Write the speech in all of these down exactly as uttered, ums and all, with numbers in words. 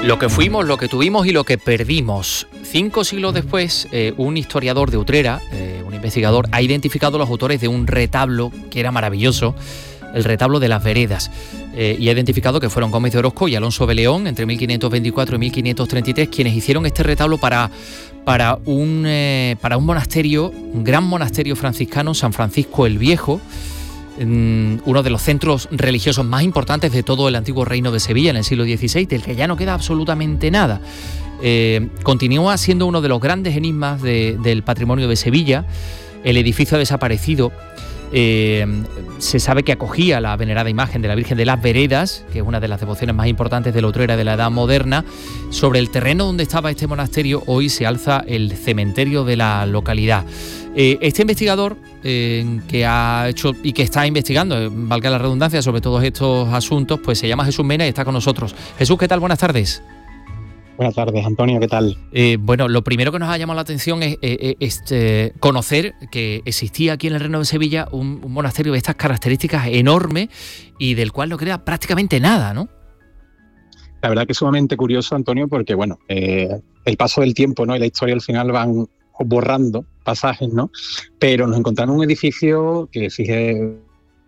Lo que fuimos, lo que tuvimos y lo que perdimos. Cinco siglos después, eh, un historiador de Utrera, eh, un investigador, ha identificado los autores de un retablo que era maravilloso, el retablo de las Veredas, eh, y ha identificado que fueron Gómez de Orozco y Alonso de León entre mil quinientos veinticuatro y mil quinientos treinta y tres quienes hicieron este retablo para, para, un, eh, para un monasterio, un gran monasterio franciscano, San Francisco el Viejo, uno de los centros religiosos más importantes de todo el antiguo reino de Sevilla en el siglo dieciséis, del que ya no queda absolutamente nada. Eh, continúa siendo uno de los grandes enigmas de, del patrimonio de Sevilla. El edificio ha desaparecido. Eh, se sabe que acogía la venerada imagen de la Virgen de las Veredas, que es una de las devociones más importantes de la Utrera de la Edad Moderna. Sobre el terreno donde estaba este monasterio hoy se alza el cementerio de la localidad. Eh, este investigador eh, que ha hecho y que está investigando, eh, valga la redundancia, sobre todos estos asuntos, pues se llama Jesús Mena y está con nosotros. Jesús, ¿qué tal? Buenas tardes. Buenas tardes, Antonio, ¿qué tal? Eh, bueno, lo primero que nos ha llamado la atención es, eh, es eh, conocer que existía aquí en el Reino de Sevilla un, un monasterio de estas características enorme y del cual no queda prácticamente nada, ¿no? La verdad que es sumamente curioso, Antonio, porque bueno, eh, el paso del tiempo, ¿no? Y la historia al final van borrando pasajes, ¿no? Pero nos encontramos un edificio que, fíjate,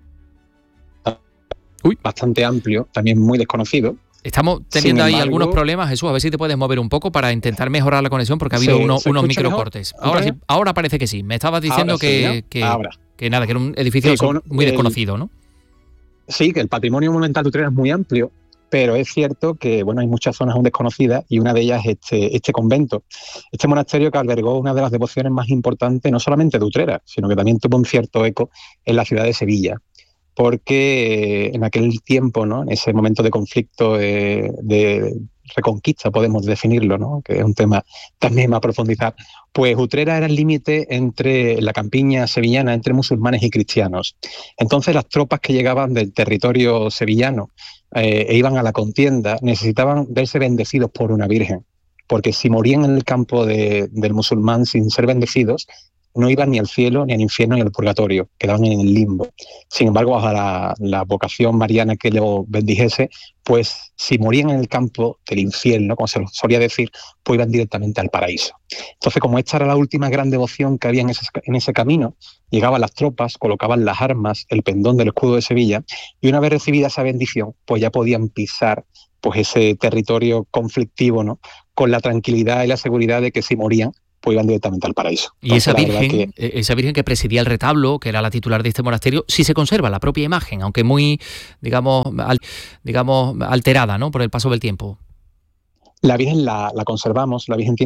Uy. bastante amplio, también muy desconocido. Estamos teniendo embargo, ahí algunos problemas, Jesús, a ver si te puedes mover un poco para intentar mejorar la conexión, porque ha habido sí, uno, unos microcortes. Ahora sí, ahora parece que sí. Me estabas diciendo que, sí, que, que nada, que era un edificio sí, con, muy el, desconocido, ¿no? Sí, que el patrimonio monumental de Utrera es muy amplio, pero es cierto que bueno, hay muchas zonas aún desconocidas y una de ellas es este, este convento, este monasterio que albergó una de las devociones más importantes, no solamente de Utrera, sino que también tuvo un cierto eco en la ciudad de Sevilla. Porque en aquel tiempo, ¿no? En ese momento de conflicto, de, de reconquista, podemos definirlo, ¿no? Que es un tema también a profundizar, pues Utrera era el límite entre la campiña sevillana, entre musulmanes y cristianos. Entonces las tropas que llegaban del territorio sevillano eh, e iban a la contienda necesitaban verse bendecidos por una virgen, porque si morían en el campo de, del musulmán sin ser bendecidos, no iban ni al cielo, ni al infierno, ni al purgatorio, quedaban en el limbo. Sin embargo, bajo la, la vocación mariana que lo bendijese, pues si morían en el campo del infierno, como se solía decir, pues iban directamente al paraíso. Entonces, como esta era la última gran devoción que había en ese, en ese camino, llegaban las tropas, colocaban las armas, el pendón del escudo de Sevilla, y una vez recibida esa bendición, pues ya podían pisar pues ese territorio conflictivo, ¿no? Con la tranquilidad y la seguridad de que si morían, pues iban directamente al paraíso. Y Entonces, esa virgen, que... esa virgen que presidía el retablo, que era la titular de este monasterio, sí se conserva la propia imagen, aunque muy, digamos, al, digamos alterada, ¿no? Por el paso del tiempo. La virgen la, la conservamos, la virgen tiene